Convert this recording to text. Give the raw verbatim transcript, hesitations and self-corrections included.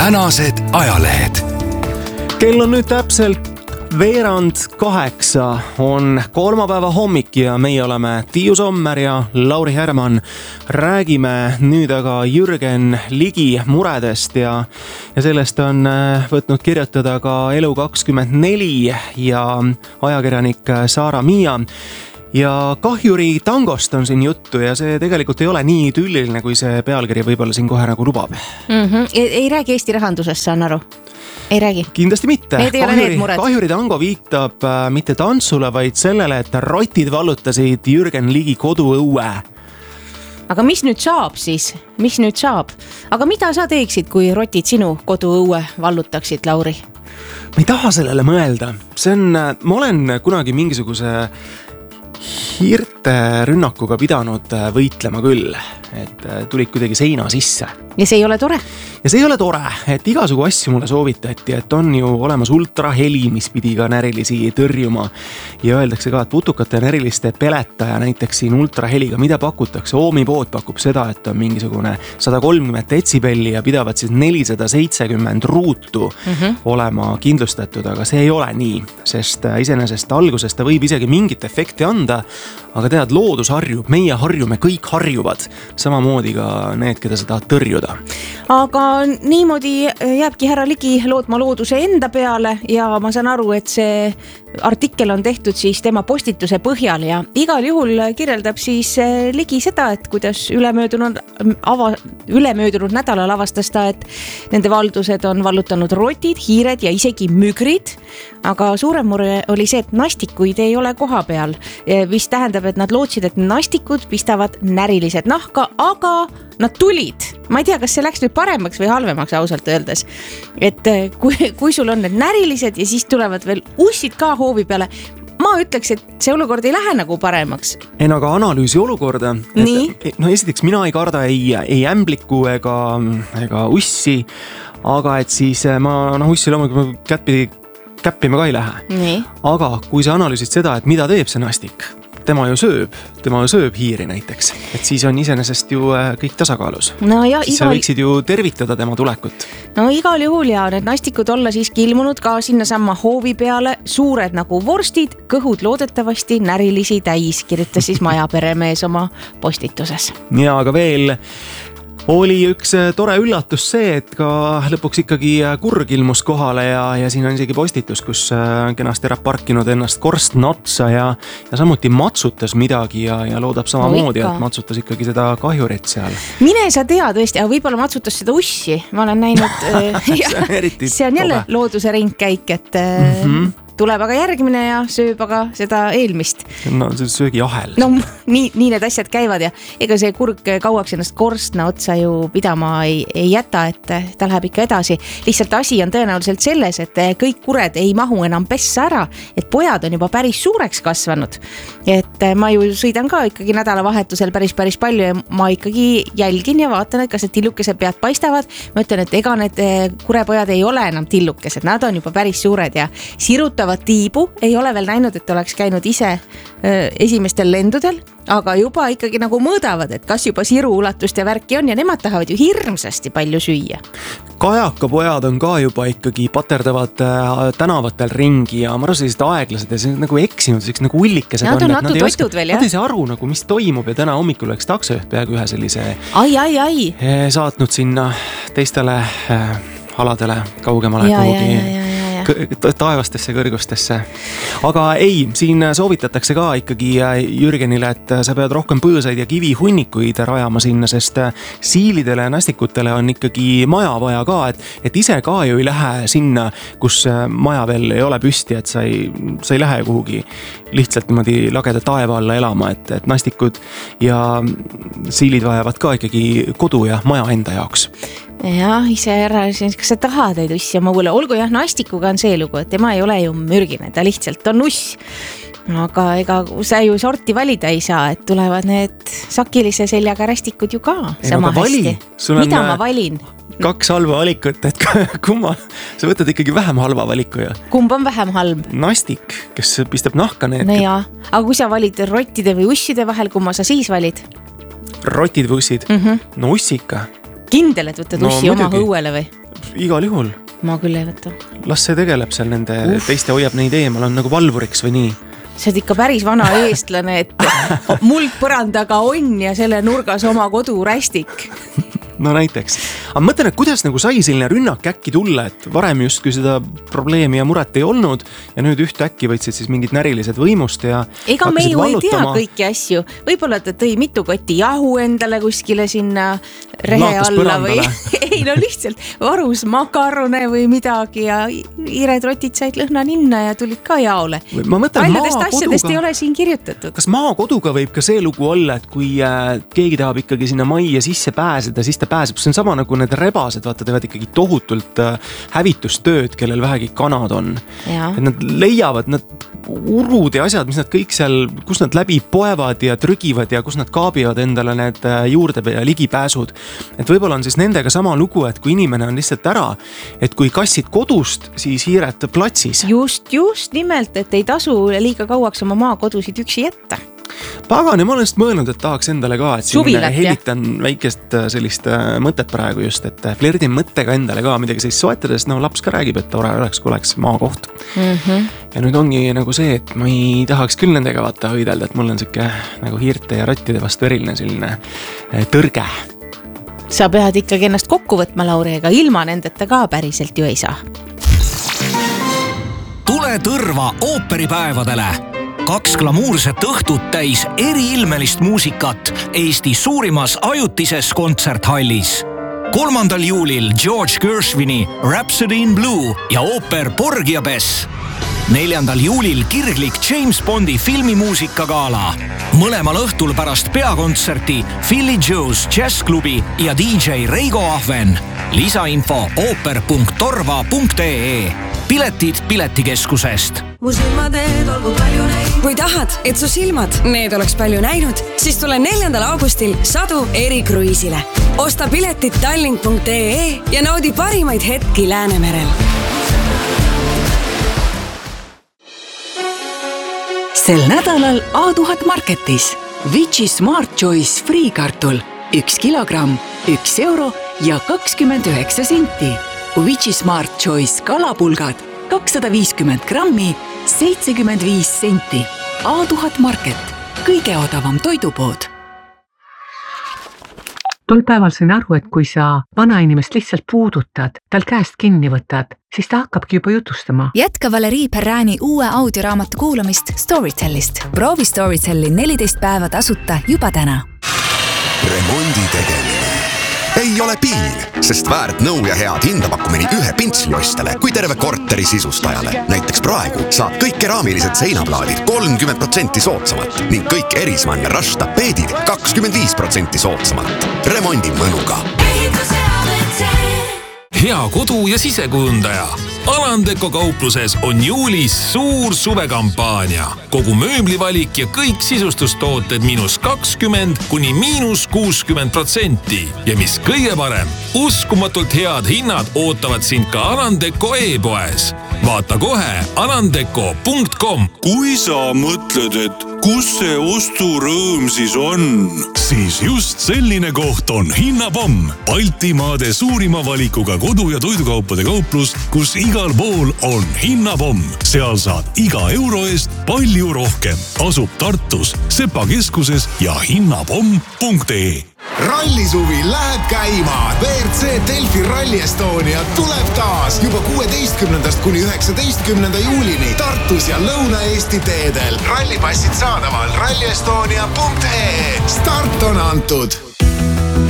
tänased ajalehed. Kell on nüüd täpselt veerand kaheksa, on kolmapäeva hommik ja meie oleme Tiiu Sommer ja Lauri Herman. Räägime nüüd aga Jürgen Ligi muredest ja, ja sellest on võtnud kirjutada ka Elu kakskümmend neli ja ajakirjanik Saara Miia. Ja kahjuri tangost on siin juttu ja see tegelikult ei ole nii tülliline, kui see pealkiri võib-olla siin kohe nagu lubab. Mm-hmm. Ei, ei räägi Eesti rahandusest, saan aru? Ei räägi? Kindlasti mitte. Kahjuri, kahjuri tango viitab äh, mitte tantsule, vaid sellele, et rotid vallutasid Jürgen Ligi koduõue. Aga mis nüüd saab siis? Mis nüüd saab? Aga mida sa teeksid, kui rotid sinu koduõue vallutaksid, Lauri? Ma ei taha sellele mõelda. See on, ma olen kunagi mingisuguse hiirte rünnakuga pidanud võitlema küll, et tulid kuidagi seina sisse. Ja see ei ole tore? Ja see ei ole tore, et igasugu asju mulle soovitati, et on ju olemas ultraheli, mis pidi ka närilisi tõrjuma. Ja öeldakse ka, et putukate näriliste peletaja näiteks siin ultraheliga, mida pakutakse? Oomi pood pakub seda, et on mingisugune sada kolmkümmend detsibelli ja pidavad siis nelisada seitsekümmend ruutu mm-hmm. olema kindlustatud, aga see ei ole nii, sest iseenesest algusest ta võib isegi mingit efekti anda, aga tead, loodus harjub, meie harjume, kõik harjuvad, samamoodi ka need, keda sa tahad tõrjuda. Aga niimoodi jääbki härra Ligi lootma looduse enda peale ja ma saan aru, et see artikkel on tehtud siis tema postituse põhjal ja igal juhul kirjeldab siis Ligi seda, et kuidas ülemöödunud, ava, ülemöödunud nädalal avastas ta, et nende valdused on vallutanud rotid, hiired ja isegi mügrid, aga suurem mure oli see, et nastikuid ei ole koha peal, mis tähendab, et nad lootsid, et nastikud pistavad närilised nahka, aga nad tulid. Ma ei tea, kas see läks nüüd paremaks või halvemaks ausalt öeldes. Et kui, kui sul on need närilised ja siis tulevad veel ussid ka hoovi peale, ma ütleks, et see olukord ei lähe nagu paremaks. Ei, aga analüüsi olukorda. Et, no esiteks mina ei karda ei, ei ämbliku ega, ega ussi, aga et siis ma no, ussi loomulikult kättpidi käppima ka ei lähe. Nii. Aga kui sa analüüsid seda, et mida teeb see nastik, tema ju sööb, tema ju sööb hiiri näiteks, et siis on iseenesest ju kõik tasakaalus. No ja siis igal... sa võiksid ju tervitada tema tulekut. No igal juhul ja need nastikud olla siis ilmunud ka sinna samma hoovi peale, suured nagu vorstid, kõhud loodetavasti närilisi täis, kirjutas siis majaperemees oma postituses. Ja aga veel oli üks tore üllatus see, et ka lõpuks ikkagi kurg ilmus kohale ja, ja siin on isegi postitus, kus kenasti ära parkinud ennast korstna otsa ja, ja samuti matsutas midagi ja, ja loodab samamoodi, no et matsutas ikkagi seda kahjurit seal. Mine sa tea tõesti, aga võib-olla matsutas seda ussi. Ma olen näinud, see on, see on jälle tobe. Looduse ringkäik, et mm-hmm. tuleb aga järgmine ja sööb aga seda eelmist. No see söögi ahel. No nii, nii need asjad käivad ja ega see kurg kauaks ennast korstna otsa ju pidama ei, ei jäta, et ta läheb ikka edasi. Lihtsalt asi on tõenäoliselt selles, et kõik kured ei mahu enam pessa ära, et pojad on juba päris suureks kasvanud. Et ma ju sõidan ka ikkagi nädalavahetusel päris päris palju ja ma ikkagi jälgin ja vaatan, et kas need tillukesed pead paistavad. Ma ütlen, et ega need kurepojad ei ole enam tillukesed, nad on juba päris suured ja sirutavad tiibu, ei ole veel näinud, et oleks käinud ise äh, esimestel lendudel, aga juba ikkagi nagu mõõdavad, et kas juba siru ulatust ja värki on ja nemad tahavad ju hirmsasti palju süüa. Kajakapojad on ka juba ikkagi paterdavad äh, tänavatel ringi ja ma arvan sellised aeglased ja see on nagu eksinud, sellised nagu ullikesed nad on. Nad on natuke toitud veel, jah? Nad ei saa aru, nagu, mis toimub ja täna hommikul läks taksojuht peaaegu ühe sellise ai, ai, ai. saatnud sinna teistele äh, aladele kaugemale ja, kuhugi. Ja, ja, ja. taevastesse kõrgustesse. Aga ei, siin soovitatakse ka ikkagi Jürgenile, et sa pead rohkem põõsaid ja kivihunnikuid rajama sinna, sest siilidele ja nastikutele on ikkagi maja vaja ka, et, et ise ka ju ei lähe sinna, kus maja veel ei ole püsti, et sa ei, sa ei lähe kuhugi lihtsalt niimoodi lageda taeva alla elama, et, et nastikud ja siilid vajavad ka ikkagi kodu ja maja enda jaoks. Jah, ise ära, kas sa tahad neid ussi oma mulle? Olgu jah, nastikuga on see lugu, et tema ei ole ju mürgine, ta lihtsalt on uss. Aga ega sa ju sorti valida ei saa, et tulevad need sakilise seljaga rästikud ju ka sama hästi. Mida ma valin? Kaks halva valikut, et kumma, sa võtad ikkagi vähem halva valiku ja. Kumb on vähem halb? Nastik, kes pistab nahka need. No jaa, aga kui sa valid rottide või usside vahel, kumma sa siis valid? Rotid või ussid? Mm-hmm. No ussika. Kindel, et võtad no, ussi oma õuele või? igal juhul. Ma küll ei võta. Las see tegeleb seal nende Uff. teiste hoiab neid eemal, on nagu valvuriks või nii. See on ikka päris vana eestlane, et muld põrandaga on ja selle nurgas oma kodu rästik. No näiteks. Aga mõtlen, et kuidas nagu sai selline rünnak äkki tulla, et varem justkui seda probleemi ja muret ei olnud ja nüüd üht äkki võtsid siis mingid närilised võimust ja ega me ju ei tea kõiki asju. Võib-olla ta tõi mitu kotti jahu endale kuskile sinna rehe Laatas alla põrandale. või ei no lihtsalt varus makarone või midagi ja hiiretrotid said lõhna ninna ja tulid ka jaole. Ma mõtlen, paljudest asjadest ei ole siin kirjutatud. Kas maakoduga võib ka see lugu olla, et kui äh, keegi tahab ikkagi sinna majja sisse pääseda, siis ta pääseb, see on sama nagu need rebased, vaata, teevad ikkagi tohutult äh, hävitustööd, kellel vähegi kanad on. Ja. Et nad leiavad, nad urud ja asjad, mis nad kõik seal, kus nad läbi poevad ja trügivad ja kus nad kaabivad endale need äh, juurde ja ligipääsud. Et võib-olla on siis nendega sama lugu, et kui inimene on lihtsalt ära, et kui kassid kodust, siis hiired platsis. Just, just nimelt, et ei tasu liiga kauaks oma maakodusid üksi jätta. Pagan, ja ma olen just mõelnud, et tahaks endale ka, et Suvilat, helitan väikest sellist mõtet praegu just, et flirdin mõttega endale ka midagi sellist soetades, no laps ka räägib, et tore oleks, kui oleks maakoht. Mm-hmm. Ja nüüd ongi nagu see, et ma ei tahaks küll nendega vaata hõidelda, et mul on siuke nagu hiirte ja rottide vastu eriline selline tõrge. Sa pead ikkagi ennast kokku võtma, Lauri, ega ilma nendeta ka päriselt ju ei saa. Tule Tõrva ooperipäevadele. Kaks glamuurset õhtut täis eriilmelist muusikat Eesti suurimas ajutises kontserthallis. kolmandal juulil George Gershwini Rhapsody in Blue ja ooper Porgy ja Bess. neljandal juulil kirglik James Bondi filmimuusikagala. Mõlemal õhtul pärast peakontserti Philly Joe's Jazzklubi ja D J Reigo Ahven. Lisainfo ooper punkt torva punkt ee. Piletid Piletikeskusest. Mu silmateed olgu palju näinud. Kui tahad, et su silmad need oleks palju näinud, siis tule neljandal augustil Sadu erikruiisile. Osta piletid tallink punkt ee ja naudi parimaid hetki Läänemerel. Sel nädalal A tuhat Marketis Vici Smart Choice friikartul üks kilogramm, üks euro ja kakskümmend üheksa senti. Vici Smart Choice kalapulgad kakssada viiskümmend grammi, seitsekümmend viis senti. A tuhat Market, kõige odavam toidupood. Tol päeval sain aru, et kui sa vana inimest lihtsalt puudutad, tal käest kinni võtad, siis ta hakkabki juba jutustama. Jätka Valerii Perrani uue audioraamatu kuulamist Storytellist. Proovi Storytelli neliteist päeva tasuta juba täna. Remondi tegemine ei ole piin, sest väärt nõu ja head hindapakkumini ühe pintsliostele kui terve korteri sisustajale. Näiteks praegu saab kõik keraamilised seinaplaadid kolmkümmend protsenti soodsamalt ning kõik Erismann ja Rush tapeedid kakskümmend viis protsenti soodsamalt. Remondi mõnuga. Hea kodu- ja sisekujundaja. Alandeko kaupluses on juulis suur suvekampaania. Kogu mööblivalik ja kõik sisustustooted miinus kakskümmend kuni miinus kuuskümmend protsenti. Ja mis kõige parem, uskumatult head hinnad ootavad sind ka Alandeko e-poes. Vaata kohe alandeko punkt com. Kui sa mõtled, et kus see osturõõm siis on, siis just selline koht on Hinnapomm. Baltimaade suurima valikuga kodu- ja toidukaupade kauplus, kus igal pool on Hinnapomm. Seal saad iga euro eest palju rohkem. Asub Tartus, Sepa keskuses ja hinnapomm punkt ee. Rallisuvi läheb käima. V R C Delfi Rally Estonia tuleb taas juba kuueteistkümnendast kuni üheksateistkümnenda juulini Tartus ja Lõuna-Eesti teedel. Rallipassid saadaval rallyestonia punkt ee. Start on antud.